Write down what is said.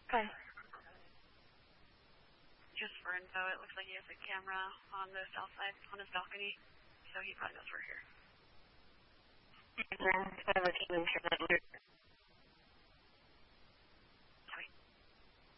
Okay. Just for info, it looks like he has a camera on the south side on his balcony, so he probably knows we're here. I have a team for that.